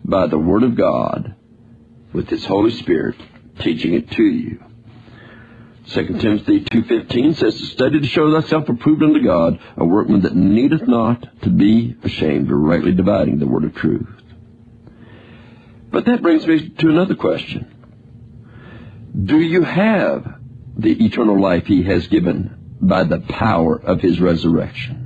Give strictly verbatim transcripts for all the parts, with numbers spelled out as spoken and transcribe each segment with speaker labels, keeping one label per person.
Speaker 1: by the Word of God with His Holy Spirit teaching it to you. Second Timothy two fifteen says, to study to show thyself approved unto God, a workman that needeth not to be ashamed, or rightly dividing the word of truth. But that brings me to another question. Do you have the eternal life He has given by the power of His resurrection?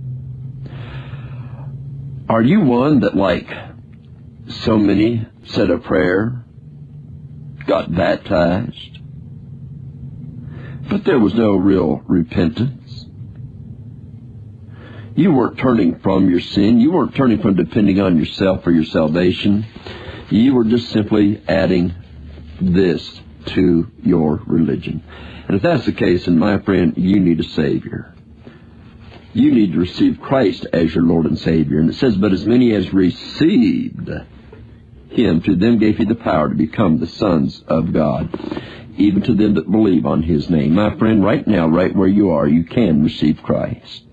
Speaker 1: Are you one that, like so many, said a prayer, got baptized, but there was no real repentance? You weren't turning from your sin. You weren't turning from depending on yourself for your salvation. You were just simply adding this to your religion. And if that's the case, then my friend, you need a Savior. You need to receive Christ as your Lord and Savior. And it says, but as many as received Him, to them gave He the power to become the sons of God, even to them that believe on His name. My friend, right now, right where you are, you can receive Christ.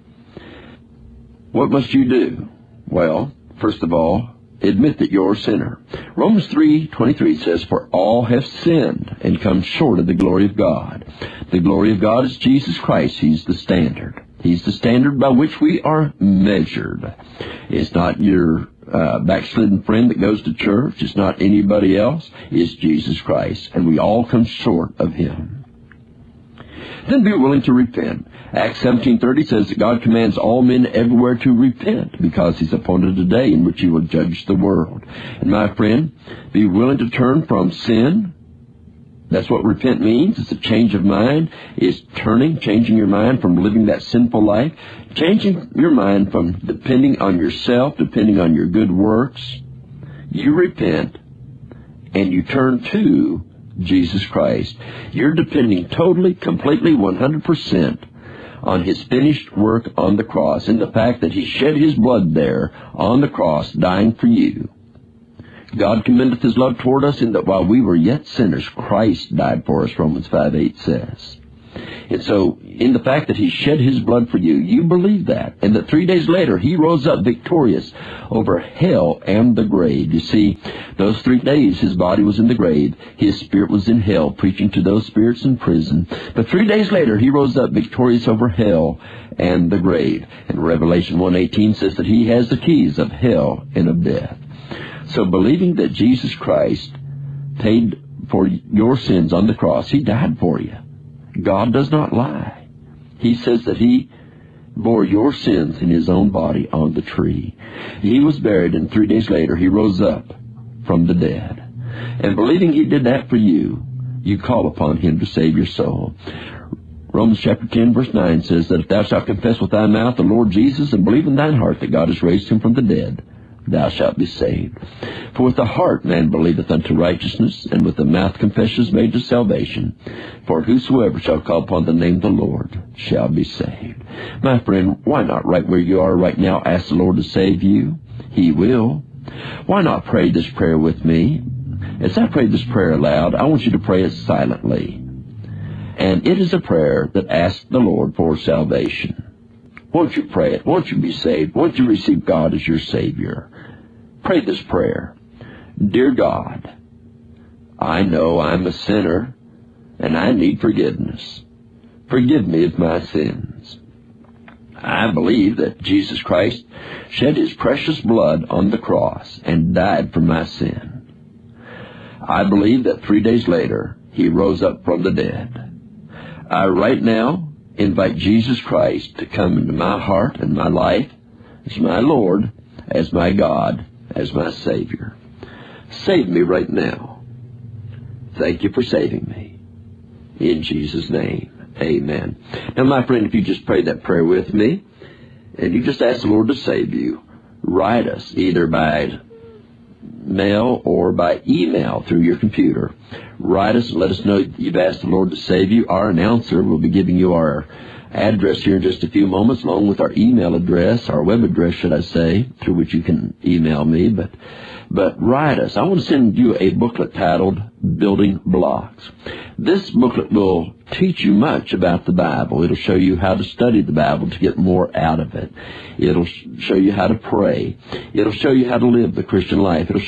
Speaker 1: What must you do? Well, first of all, admit that you're a sinner. Romans three twenty-three says, for all have sinned and come short of the glory of God. The glory of God is Jesus Christ. He's the standard. He's the standard by which we are measured. It's not your uh, backslidden friend that goes to church. It's not anybody else. It's Jesus Christ. And we all come short of Him. Then be willing to repent. Acts seventeen thirty says that God commands all men everywhere to repent, because He's appointed a day in which He will judge the world. And my friend, be willing to turn from sin. That's what repent means. It's a change of mind. It's turning, changing your mind from living that sinful life, changing your mind from depending on yourself, depending on your good works. You repent and you turn to Jesus Christ. You're depending totally, completely, one hundred percent on His finished work on the cross, and the fact that He shed His blood there on the cross, dying for you. God commendeth His love toward us in that while we were yet sinners, Christ died for us, Romans five eight says. And so, in the fact that He shed His blood for you, you believe that, and that three days later He rose up victorious over hell and the grave. You see, those three days His body was in the grave, His spirit was in hell, preaching to those spirits in prison. But three days later He rose up victorious over hell and the grave. And Revelation one eighteen says that He has the keys of hell and of death. So believing that Jesus Christ paid for your sins on the cross, He died for you. God does not lie. He says that He bore your sins in His own body on the tree. He was buried, and three days later He rose up from the dead. And believing He did that for you, you call upon Him to save your soul. Romans chapter ten, verse nine says that if thou shalt confess with thy mouth the Lord Jesus, and believe in thine heart that God has raised Him from the dead, thou shalt be saved. For with the heart man believeth unto righteousness, and with the mouth confession is made to salvation. For whosoever shall call upon the name of the Lord shall be saved. My friend, why not right where you are right now ask the Lord to save you? He will. Why not pray this prayer with me? As I pray this prayer aloud, I want you to pray it silently. And it is a prayer that asks the Lord for salvation. Won't you pray it? Won't you be saved? Won't you receive God as your Savior? Pray this prayer. Dear God, I know I'm a sinner and I need forgiveness. Forgive me of my sins. I believe that Jesus Christ shed His precious blood on the cross and died for my sin. I believe that three days later He rose up from the dead. I right now invite Jesus Christ to come into my heart and my life as my Lord, as my God, as my Savior. Save me right now. Thank you for saving me. In Jesus' name, amen. Now, my friend, if you just pray that prayer with me, and you just ask the Lord to save you, write us either by mail or by email through your computer. Write us and let us know you've asked the Lord to save you. Our announcer will be giving you our address here in just a few moments, along with our email address, our web address, should I say, through which you can email me. But but write us. I want to send you a booklet titled Building Blocks. This booklet will teach you much about the Bible. It'll show you how to study the Bible to get more out of it. It'll show you how to pray. It'll show you how to live the Christian life. It'll